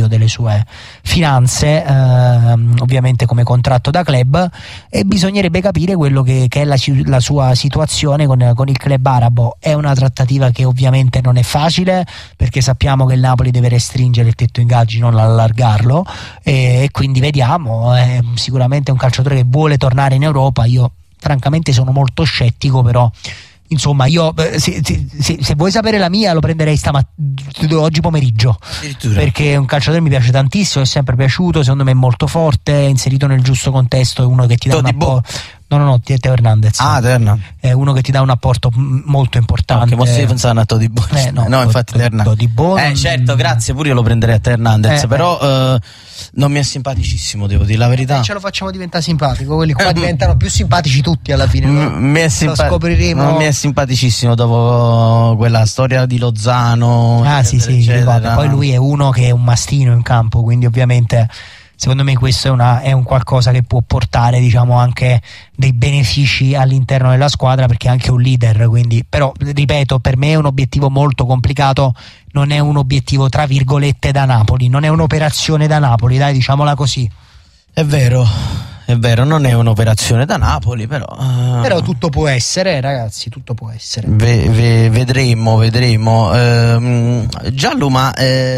Spogliatoio, delle sue finanze, ovviamente come contratto da club, e bisognerebbe capire quello che è la sua situazione con il club arabo. È una trattativa che ovviamente non è facile, perché sappiamo che il Napoli deve restringere il tetto ingaggi, non allargarlo, e quindi vediamo. È sicuramente un calciatore che vuole tornare in Europa. Io francamente sono molto scettico, però insomma io se vuoi sapere la mia, lo prenderei oggi pomeriggio, perché è un calciatore che mi piace tantissimo, è sempre piaciuto, secondo me è molto forte, è inserito nel giusto contesto, è uno che ti dà un apporto. No, Teo Hernandez. È uno che ti dà un apporto molto importante. Posso pensare a Todibo? No, infatti Todibo. Certo, grazie, pure io lo prenderei a Teo Hernandez, però non mi è simpaticissimo, devo dire la verità. Ce lo facciamo diventare simpatico, quelli qua diventano più simpatici tutti alla fine. Lo scopriremo. Non mi è simpaticissimo dopo quella storia di Lozano. Eccetera. Poi lui è uno che è un mastino in campo, quindi ovviamente secondo me questo è un qualcosa che può portare, diciamo, anche dei benefici all'interno della squadra, perché è anche un leader. Quindi, però ripeto, per me è un obiettivo molto complicato, non è un obiettivo tra virgolette da Napoli, non è un'operazione da Napoli, dai, diciamola così. È vero, non è un'operazione da Napoli, però tutto può essere, ragazzi, tutto può essere. Vedremo. Giallo, ma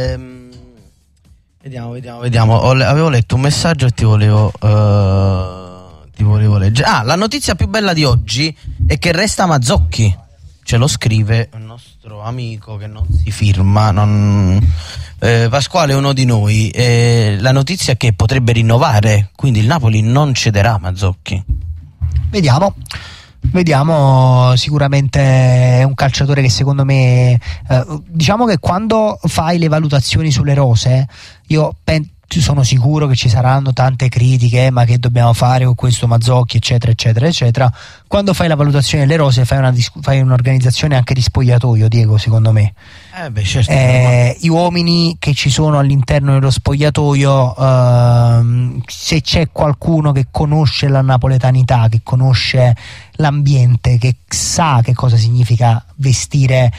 vediamo. Avevo letto un messaggio e ti volevo leggere. La notizia più bella di oggi è che resta Mazzocchi. Ce lo scrive il nostro amico che non si firma, Pasquale, uno di noi. La notizia è che potrebbe rinnovare, quindi il Napoli non cederà Mazzocchi. Vediamo, sicuramente è un calciatore che secondo me, diciamo che quando fai le valutazioni sulle rose, io sono sicuro che ci saranno tante critiche, ma che dobbiamo fare con questo Mazzocchi, eccetera eccetera eccetera. Quando fai la valutazione delle rose fai un'organizzazione anche di spogliatoio, Diego, secondo me. Certo. Gli uomini che ci sono all'interno dello spogliatoio, se c'è qualcuno che conosce la napoletanità, che conosce l'ambiente, che sa che cosa significa vestire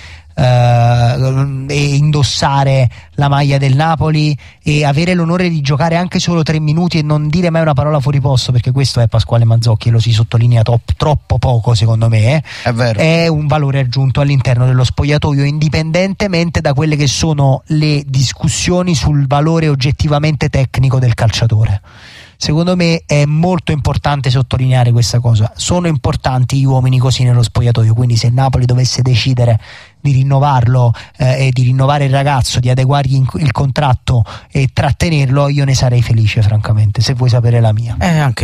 e indossare la maglia del Napoli e avere l'onore di giocare anche solo 3 minuti e non dire mai una parola fuori posto, perché questo è Pasquale Mazzocchi e lo si sottolinea troppo poco, secondo me, è un valore aggiunto all'interno dello spogliatoio, indipendentemente da quelle che sono le discussioni sul valore oggettivamente tecnico del calciatore. Secondo me è molto importante sottolineare questa cosa. Sono importanti gli uomini così nello spogliatoio, quindi se Napoli dovesse decidere di rinnovarlo e di rinnovare il ragazzo, di adeguargli il contratto e trattenerlo, io ne sarei felice, francamente, se vuoi sapere la mia.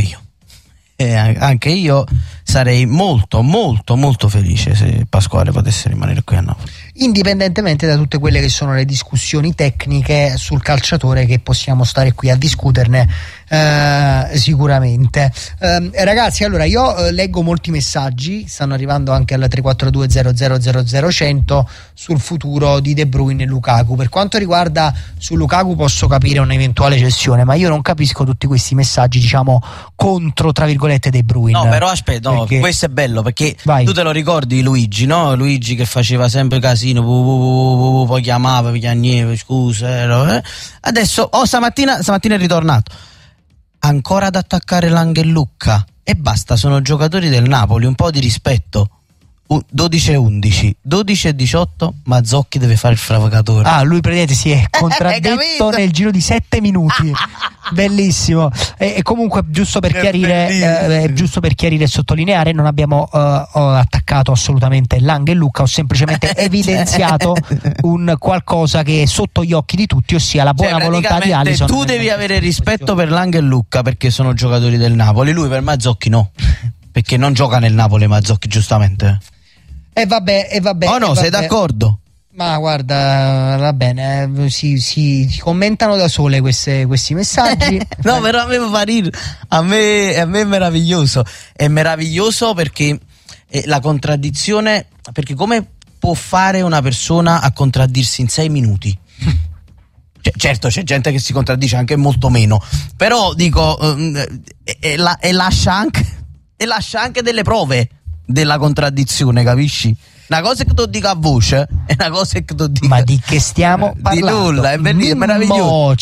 Anche io sarei molto molto molto felice se Pasquale potesse rimanere qui a Napoli, indipendentemente da tutte quelle che sono le discussioni tecniche sul calciatore, che possiamo stare qui a discuterne sicuramente. Ragazzi, allora io leggo molti messaggi, stanno arrivando anche alla 342 00 100 sul futuro di De Bruyne e Lukaku. Per quanto riguarda su Lukaku posso capire un'eventuale cessione, ma io non capisco tutti questi messaggi, diciamo, contro, tra virgolette, De Bruyne. No, però aspetta, perché questo è bello, perché tu te lo ricordi Luigi, no? Luigi che faceva sempre casino, poi chiamava, piagneva, scusa, adesso stamattina è ritornato ancora ad attaccare Langellucca, e basta, sono giocatori del Napoli, un po' di rispetto. 12-11, 12-18, Mazzocchi deve fare il fravatore. Lui praticamente si è contraddetto nel giro di 7 minuti. Bellissimo. E comunque, giusto per chiarire e sottolineare, non abbiamo attaccato assolutamente Langellucca, ho semplicemente evidenziato un qualcosa che è sotto gli occhi di tutti, ossia la buona volontà di Alisson. Tu devi avere rispetto per Langellucca perché sono giocatori del Napoli, lui per Mazzocchi no, perché non gioca nel Napoli Mazzocchi, giustamente. E vabbè. Sei d'accordo? Ma guarda, va bene, si commentano da sole questi messaggi. No, però a me fa ridere. A me è meraviglioso. È meraviglioso perché la contraddizione, perché come può fare una persona a contraddirsi in 6 minuti? Certo, c'è gente che si contraddice anche molto meno, però dico, e lascia anche delle prove della contraddizione, capisci? Una cosa che tu dica a voce e una cosa che tu dica. Ma di che stiamo parlando? Di nulla, è meraviglioso.